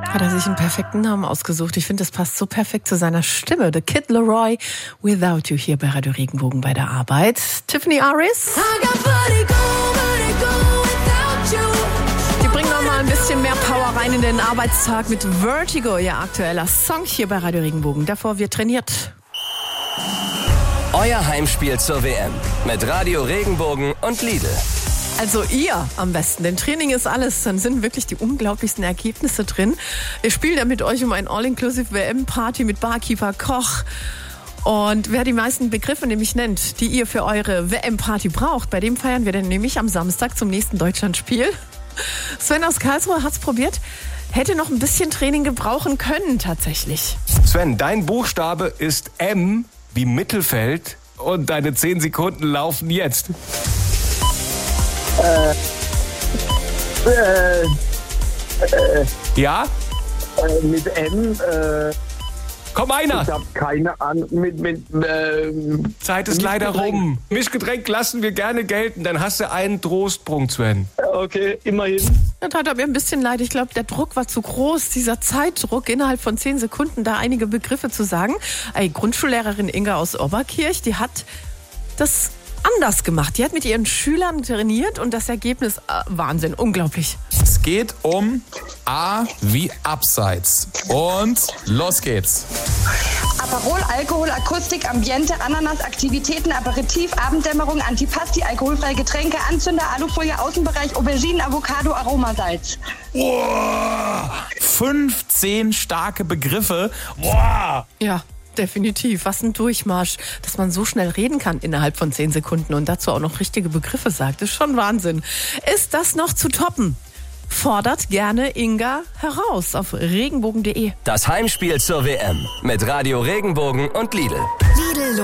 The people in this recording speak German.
Hat er sich einen perfekten Namen ausgesucht. Ich finde, das passt so perfekt zu seiner Stimme. The Kid Laroi, Without You, hier bei Radio Regenbogen bei der Arbeit. Tiffany Aris. Die bringen noch mal ein bisschen mehr Power rein in den Arbeitstag mit Vertigo, ihr aktueller Song hier bei Radio Regenbogen. Davor wird trainiert. Euer Heimspiel zur WM mit Radio Regenbogen und Lidl. Also ihr am besten, denn Training ist alles. Dann sind wirklich die unglaublichsten Ergebnisse drin. Wir spielen ja mit euch um ein All-Inclusive WM-Party mit Barkeeper, Koch. Und wer die meisten Begriffe nämlich nennt, die ihr für eure WM-Party braucht, bei dem feiern wir dann nämlich am Samstag zum nächsten Deutschlandspiel. Sven aus Karlsruhe hat's probiert. Hätte noch ein bisschen Training gebrauchen können tatsächlich. Sven, dein Buchstabe ist M wie Mittelfeld und deine 10 Sekunden laufen jetzt. Ja? Mit M, Komm, einer! ich habe keine Ahnung, Zeit ist leider rum. Mischgetränk lassen wir gerne gelten, dann hast du einen Trostpunkt, Sven. Okay, immerhin. Das hat mir ein bisschen leid. Ich glaube, der Druck war zu groß. Dieser Zeitdruck, innerhalb von 10 Sekunden da einige Begriffe zu sagen. Grundschullehrerin Inga aus Oberkirch, die hat das anders gemacht. Die hat mit ihren Schülern trainiert und das Ergebnis, Wahnsinn, unglaublich. Es geht um A wie Abseits. Und los geht's. Aperol, Alkohol, Akustik, Ambiente, Ananas, Aktivitäten, Aperitif, Abenddämmerung, Antipasti, alkoholfreie Getränke, Anzünder, Alufolie, Außenbereich, Auberginen, Avocado, Aromasalz. Boah, 15 starke Begriffe. Boah. Ja, definitiv. Was ein Durchmarsch, dass man so schnell reden kann innerhalb von 10 Sekunden und dazu auch noch richtige Begriffe sagt. Ist schon Wahnsinn. Ist das noch zu toppen? Fordert gerne Inga heraus auf regenbogen.de. Das Heimspiel zur WM mit Radio Regenbogen und Lidl.